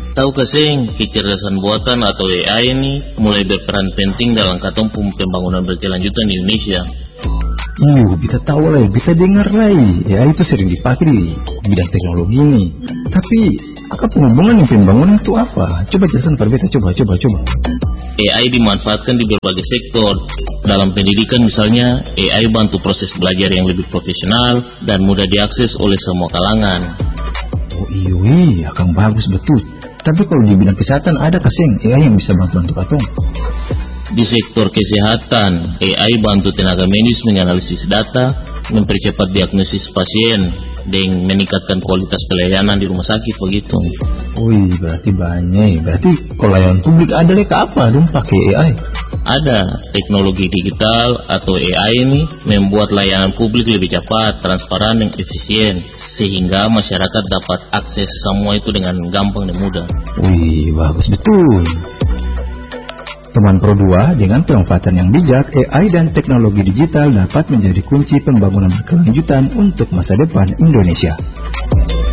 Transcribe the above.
Tahu kesing, kecerdasan buatan atau AI ini mulai berperan penting dalam pembangunan berkelanjutan di Indonesia. Bisa tahu lah, bisa dengar lah. AI itu sering dipakai di bidang teknologi ini. Tapi, apa hubungan pembangunan itu apa? Coba jelaskan Pak Beta, coba. AI dimanfaatkan di berbagai sektor. Dalam pendidikan misalnya, AI bantu proses belajar yang lebih profesional dan mudah diakses oleh semua kalangan. Oh iya, akan bagus betul. Tapi kalau di bidang kesehatan ada kasing AI yang bisa bantu atong? Di sektor kesehatan, AI bantu tenaga medis menganalisis data, mempercepat diagnosis pasien, dan meningkatkan kualitas pelayanan di rumah sakit begitu. Berarti banyak. Berarti kalau layanan publik ada leka apa dong pakai AI? Ada. Teknologi digital atau AI ini membuat layanan publik lebih cepat, transparan, dan efisien, sehingga masyarakat dapat akses semua itu dengan gampang dan mudah. Bagus betul. Teman Pro 2, dengan pemanfaatan yang bijak, AI dan teknologi digital dapat menjadi kunci pembangunan berkelanjutan untuk masa depan Indonesia.